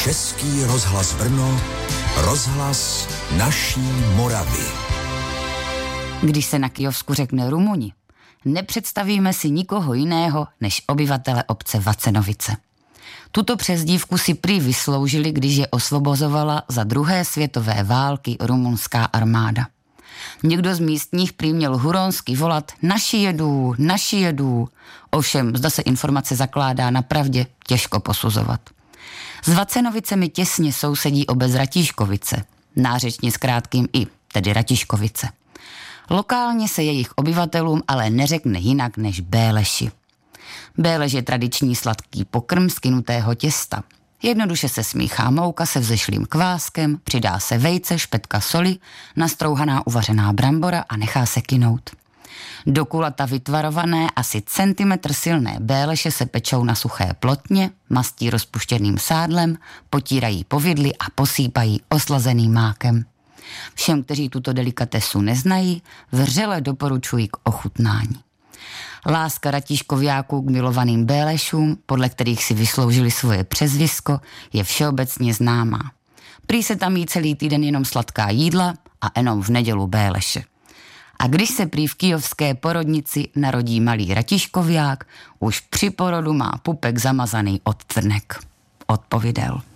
Český rozhlas Brno, rozhlas naší Moravy. Když se na Kyjovsku řekne Rumuni, nepředstavíme si nikoho jiného než obyvatele obce Vacenovice. Tuto přezdívku si prý vysloužili, když je osvobozovala za druhé světové války rumunská armáda. Někdo z místních prý měl huronsky volat naši jedů. Ovšem, zda se informace zakládá na pravdě, těžko posuzovat. S Vacenovicemi těsně sousedí obec Ratíškovice, nářečně s krátkým i, tedy Ratiškovice. Lokálně se jejich obyvatelům ale neřekne jinak než Béleši. Bélež je tradiční sladký pokrm z kynutého těsta. Jednoduše se smíchá mouka se vzešlým kváskem, přidá se vejce, špetka soli, nastrouhaná uvařená brambora a nechá se kynout. Do kulata vytvarované asi centimetr silné béleše se pečou na suché plotně, mastí rozpuštěným sádlem, potírají povidly a posýpají oslazeným mákem. Všem, kteří tuto delikatesu neznají, vřele doporučuji k ochutnání. Láska Ratíškoviáků k milovaným bélešům, podle kterých si vysloužili svoje přezvisko, je všeobecně známá. Prý se tam jí celý týden jenom sladká jídla a jenom v nedělu béleše. A když se prý v kyjovské porodnici narodí malý Ratíškoviák, už při porodu má pupek zamazaný od trnek, odpověděl.